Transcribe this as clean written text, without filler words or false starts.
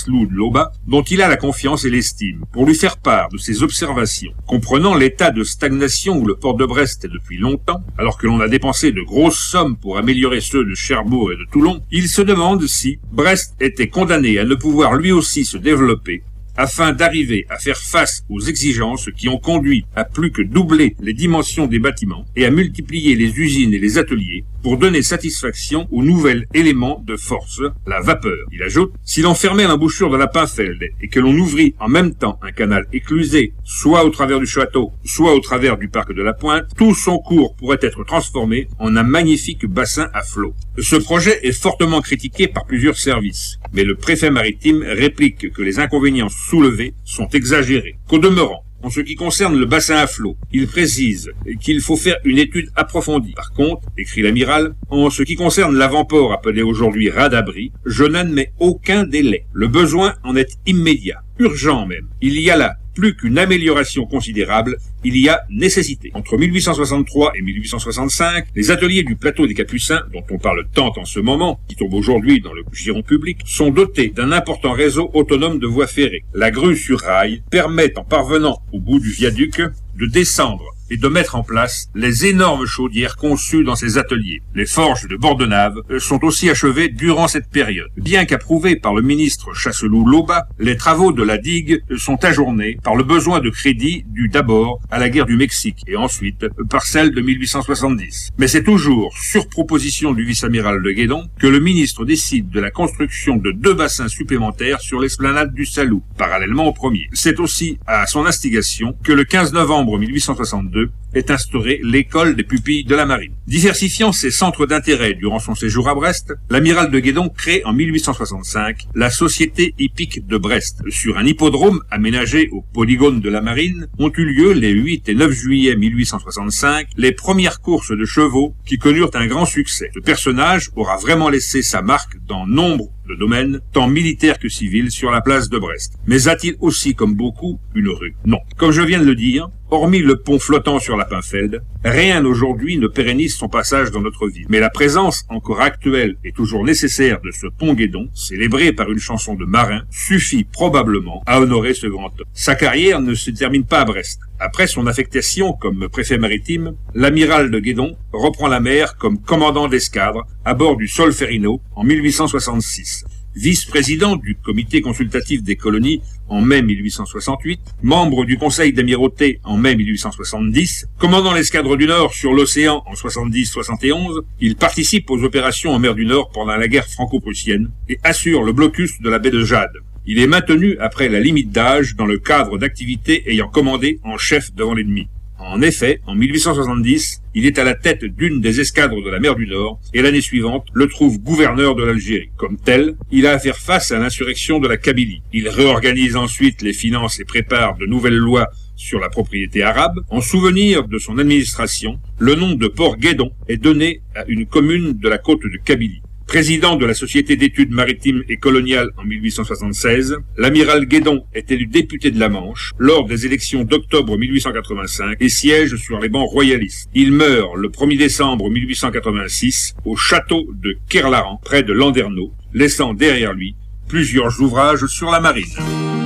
Chasseloup de Laubat, dont il a la confiance et l'estime, pour lui faire part de ses observations. Comprenant l'état de stagnation où le port de Brest est depuis longtemps, alors que l'on a dépensé de grosses sommes pour améliorer ceux de Cherbourg et de Toulon, il se demande si Brest était condamné à ne pouvoir lui aussi se développer afin d'arriver à faire face aux exigences qui ont conduit à plus que doubler les dimensions des bâtiments et à multiplier les usines et les ateliers pour donner satisfaction au nouvel élément de force, la vapeur. Il ajoute, si l'on fermait l'embouchure de la Pinfeld et que l'on ouvrit en même temps un canal éclusé, soit au travers du château, soit au travers du parc de la Pointe, tout son cours pourrait être transformé en un magnifique bassin à flot. Ce projet est fortement critiqué par plusieurs services, mais le préfet maritime réplique que les inconvénients soulevés sont exagérés. Qu'au demeurant, en ce qui concerne le bassin à flot, il précise qu'il faut faire une étude approfondie. Par contre, écrit l'amiral, en ce qui concerne l'avant-port appelé aujourd'hui Rade-Abri, je n'admets aucun délai. Le besoin en est immédiat, urgent même. Il y a là plus qu'une amélioration considérable, il y a nécessité. Entre 1863 et 1865, les ateliers du plateau des Capucins, dont on parle tant en ce moment, qui tombe aujourd'hui dans le giron public, sont dotés d'un important réseau autonome de voies ferrées. La grue sur rail permet, en parvenant au bout du viaduc, de descendre et de mettre en place les énormes chaudières conçues dans ces ateliers. Les forges de Bordenave sont aussi achevées durant cette période. Bien qu'approuvés par le ministre Chasseloup-Laubat, les travaux de la digue sont ajournés par le besoin de crédit dû d'abord à la guerre du Mexique et ensuite par celle de 1870. Mais c'est toujours sur proposition du vice-amiral de Guédon que le ministre décide de la construction de 2 bassins supplémentaires sur l'esplanade du Salou, parallèlement au premier. C'est aussi à son instigation que le 15 novembre 1862 est instaurée l'école des pupilles de la marine. Diversifiant ses centres d'intérêt durant son séjour à Brest, l'amiral de Guédon crée en 1865 la Société hippique de Brest. Sur un hippodrome aménagé au polygone de la marine ont eu lieu les 8 et 9 juillet 1865 les premières courses de chevaux qui connurent un grand succès. Ce personnage aura vraiment laissé sa marque dans nombre de domaines, tant militaires que civils, sur la place de Brest. Mais a-t-il aussi, comme beaucoup, une rue? Non. Comme je viens de le dire, hormis le pont flottant sur la Pinfeld, rien aujourd'hui ne pérennise son passage dans notre ville. Mais la présence encore actuelle et toujours nécessaire de ce pont Guédon, célébré par une chanson de marin, suffit probablement à honorer ce grand homme. Sa carrière ne se termine pas à Brest. Après son affectation comme préfet maritime, l'amiral de Guédon reprend la mer comme commandant d'escadre à bord du Solferino en 1866. Vice-président du comité consultatif des colonies en mai 1868, membre du conseil d'amirauté en mai 1870, commandant l'escadre du Nord sur l'océan en 70-71, il participe aux opérations en mer du Nord pendant la guerre franco-prussienne et assure le blocus de la baie de Jade. Il est maintenu après la limite d'âge dans le cadre d'activités ayant commandé en chef devant l'ennemi. En effet, en 1870, il est à la tête d'une des escadres de la mer du Nord et l'année suivante le trouve gouverneur de l'Algérie. Comme tel, il a à faire face à l'insurrection de la Kabylie. Il réorganise ensuite les finances et prépare de nouvelles lois sur la propriété arabe. En souvenir de son administration, le nom de Port Guédon est donné à une commune de la côte de Kabylie. Président de la Société d'études maritimes et coloniales en 1876, l'amiral Guédon est élu député de la Manche lors des élections d'octobre 1885 et siège sur les bancs royalistes. Il meurt le 1er décembre 1886 au château de Kerlaran, près de Landerneau, laissant derrière lui plusieurs ouvrages sur la marine.